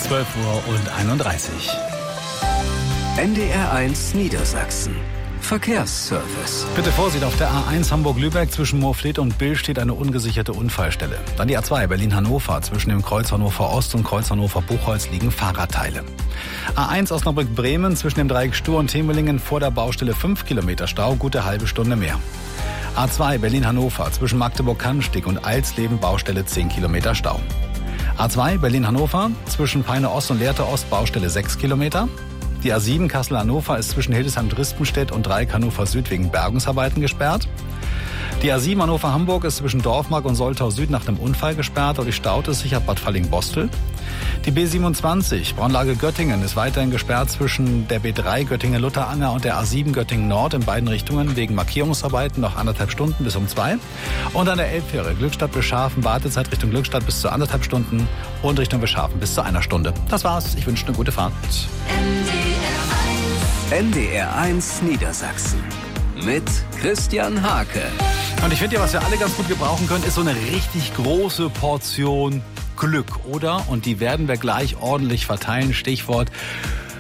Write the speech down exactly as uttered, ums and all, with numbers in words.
zwölf Uhr und einunddreißig. N D R eins Niedersachsen. Verkehrsservice. Bitte Vorsicht, auf der A eins Hamburg-Lübeck zwischen Moorfleet und Bill steht eine ungesicherte Unfallstelle. Dann die A zwei Berlin-Hannover. Zwischen dem Kreuz Hannover-Ost und Kreuz Hannover-Buchholz liegen Fahrradteile. A eins Osnabrück-Bremen zwischen dem Dreieck Stur und Temelingen vor der Baustelle fünf Kilometer Stau, gute halbe Stunde mehr. A zwei Berlin-Hannover zwischen Magdeburg-Cannstatt und Eilsleben Baustelle zehn Kilometer Stau. A zwei Berlin-Hannover zwischen Peine-Ost und Lehrte-Ost Baustelle sechs Kilometer. Die A sieben Kassel-Hannover ist zwischen Hildesheim-Drispenstedt und Dreieck Hannover-Süd wegen Bergungsarbeiten gesperrt. Die A sieben Hannover-Hamburg ist zwischen Dorfmark und Soltau-Süd nach dem Unfall gesperrt und die staut es sich ab Bad Falling-Bostel. Die B siebenundzwanzig Braunlage Göttingen ist weiterhin gesperrt zwischen der B drei Göttingen-Lutteranger und der A sieben Göttingen-Nord in beiden Richtungen wegen Markierungsarbeiten noch anderthalb Stunden bis um zwei. Und an der Elbfähre Glückstadt-Beschafen Wartezeit Richtung Glückstadt bis zu anderthalb Stunden und Richtung Beschafen bis zu einer Stunde. Das war's. Ich wünsche eine gute Fahrt. N D R eins Niedersachsen mit Christian Hake. Und ich finde ja, was wir alle ganz gut gebrauchen können, ist so eine richtig große Portion Glück, oder? Und die werden wir gleich ordentlich verteilen. Stichwort